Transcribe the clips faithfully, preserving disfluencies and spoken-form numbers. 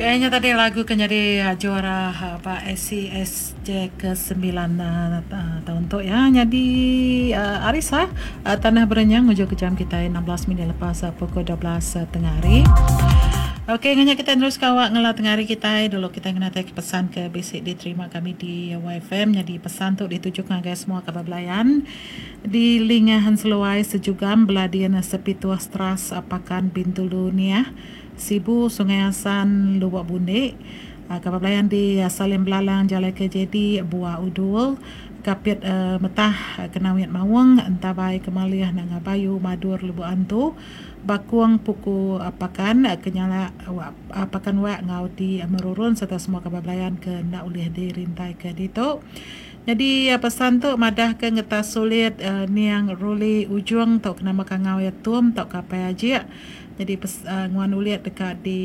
Kayaknya tadi lagu kan jadi uh, juara uh, apa S C S J ke sembilan uh, tahun tu ya. Jadi uh, Arisa uh, Tanah Berenyang menuju ke jam kita enam belas minit lepas uh, pukul dua belas uh, tengah hari. Okey, nganya kita terus kawak ngelah tengah hari kita dulu kita kena take pesan ke basic diterima kami di Y F M. Jadi pesan tu ditujukan ke semua kabablayan di lingahan seluai sejugam beladian sepituas teras apakan Bintulu Nia Sibu Sungai Asan Lubak Bundik uh, kabablayan di uh, Salim Belalang Jalai Kejedi Buah Udul Kapit uh, Metah uh, Kenawit Mawang Entabai Kemaliah Nangabayu Madur Lubuk Antu Bakuang Puku Apakan uh, Kenyala uh, Apakan Wak Ngau di uh, Merurun serta semua kabablayan ke nak ulih dirintai ke dito. Jadi uh, pesan tu madah ke ngetas sulit uh, niang ruli ujung tau kena makan ngau ya tum tau kapai aja. Jadi pes, uh, nguan uliat dekat di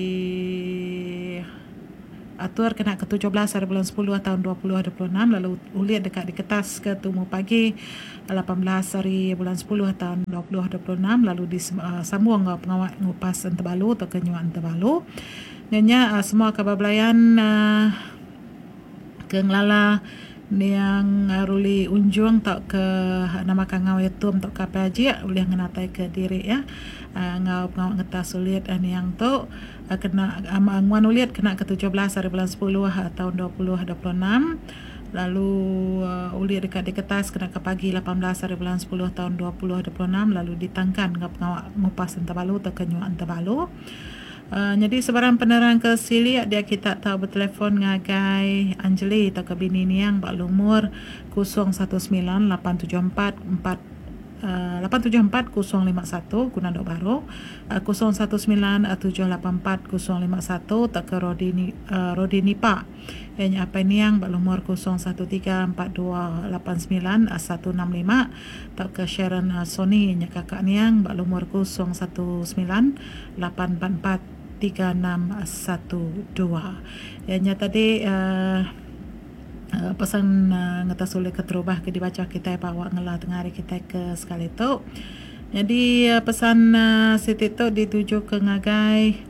atur kena ke tujuh belas hari bulan sepuluh tahun dua ribu dua puluh enam, lalu uliat dekat di kertas ke tumu pagi lapan belas hari bulan sepuluh tahun dua ribu dua puluh enam, lalu di uh, sambung ngau pengawat ngupas entebalu atau kenyuan entebalu. Nanya uh, semua kabablayan uh, ke ngelala yang ruli unjung tak ke nama kangau itu untuk kapai aja boleh ngenatai ke diri ya uh, ngau ngau ngetas sulit uh, yang tu uh, kena amanguan um, uliat kena ke tujuh belas hari bulan sepuluh uh, tahun dua ribu dua puluh enam, lalu uh, uliat dekat di kertas kena ke pagi lapan belas hari bulan sepuluh tahun dua ribu dua puluh enam, lalu ditangkan ngau ngau ngupas entebalu atau kenyuan entebalu. Uh, jadi sebarang penerang ke sili dia kita tahu bertelefon ngagai Anjali atau ke bini niang bak lumur kosong satu sembilan lapan tujuh empat empat lapan tujuh empat kosong lima satu guna dok baru uh, kosong satu sembilan tujuh lapan empat kosong lima satu tak ke Rodini uh, Rodini Pak yang apa niang bak lumur kosong satu tiga empat dua lapan sembilan satu enam lima tak ke Sharon uh, Sony yang kakak niang bak lumur kosong satu sembilan lapan empat empat tiga enam satu dua. Yang tadi uh, uh, pesan uh, ngetas oleh keterubah ke dibaca kita bawa ngelah tengah hari kita ke sekali tu. Jadi uh, pesan uh, Siti tu dituju ke ngagai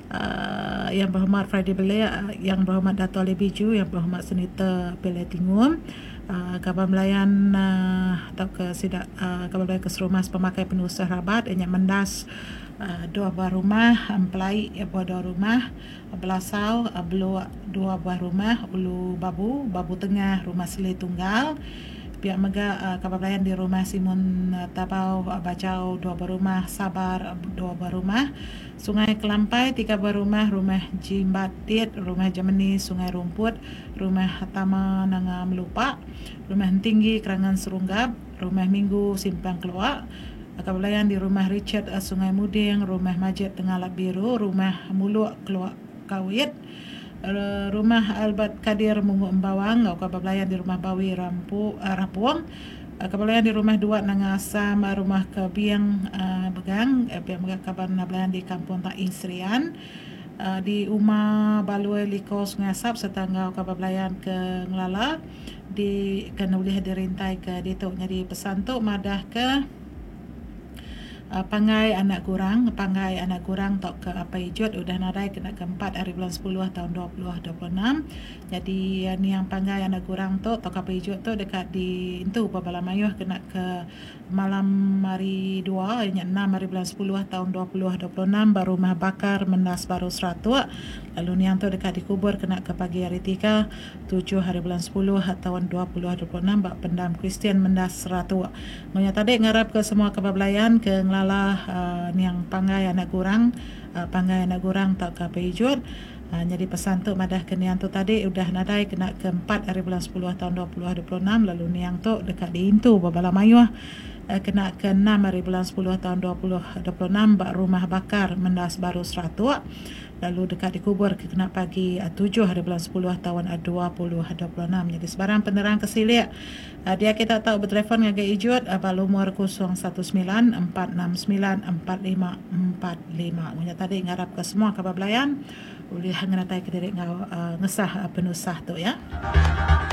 uh, yang berhormat Friday Bele, uh, yang berhormat Dato' Ali Biju, yang berhormat Senita Bele Tingum, uh, Kabar Melayan uh, atau ke sidak uh, Kabar Melayan Keserumas Pemakai Penuh Rabat yang mendas Uh, dua buah rumah, empelai uh, buah dua rumah, belasau, uh, belu dua buah rumah, ulu babu, babu tengah, rumah seli tunggal, pihak mega uh, kabablayan di rumah Simun uh, Tabau, uh, Bacau dua buah rumah, Sabar uh, dua buah rumah, Sungai Kelampai tiga buah rumah, rumah Jimbatit, rumah Jemeni, Sungai Rumput, rumah Tama Nanga Melupak, rumah Tinggi Kerangan Serunggap, rumah Minggu Simpang Keluar, kabablayan di rumah Richard uh, Sungai Muding, rumah Majid Tengalat Biru, rumah Muluk Keluak Kawit, uh, rumah Albert Kadir Mungu Embawang, kabablayan di rumah Bawi Rampu uh, Rapuang, uh, kabablayan di rumah Duat Nangasam, uh, rumah Kebiang uh, Begang, uh, pihak Megang kabablayan di Kampung Tak Insrian, uh, di Uma Balue Liko Sungai Asap serta ngau kabablayan ke Ngelala di kena boleh dirintai ke dituk. Jadi pesan tu madah ke Uh, pangai anak kurang, pangai anak kurang tok ke apa ijut udah nadai kena keempat hari bulan sepuluh tahun dua ribu dua puluh enam. Jadi uh, ni yang pangai anak kurang tu tok apa ijut tu dekat di itu Babala Mayuh kena ke malam hari dua yang enam hari bulan sepuluh tahun dua ribu dua puluh enam baru rumah bakar mendas baru seratus. Lalu ni yang tu dekat dikubur kena ke pagi hari tiga tujuh hari bulan sepuluh tahun dua ribu dua puluh enam bak pendam Kristian mendas seratus. Ngonya tadi ngarap ke semua kabablayan ke lah uh, ni yang pangai anak kurang uh, pangai anak kurang tak kapai ijut. Uh, jadi pesan tu madah ke niang tu tadi udah nadai kena keempat hari bulan sepuluh tahun dua ribu dua puluh enam, lalu niang tu dekat di Intu Babala Mayuh uh, kena ke enam hari bulan sepuluh tahun dua ribu dua puluh enam bak rumah bakar mendas baru seratus, lalu dekat dikubur ke kena pagi uh, tujuh hari bulan sepuluh tahun uh, dua ribu dua puluh enam. Jadi sebarang penerang kesilik uh, dia kita tahu bertelefon dengan ijut uh, balumur kosong satu sembilan empat enam sembilan empat lima empat lima. Punya tadi ngarap ke semua kabablayan boleh ngeratai ke diri ngau uh, ngesah uh, penusah tu ya.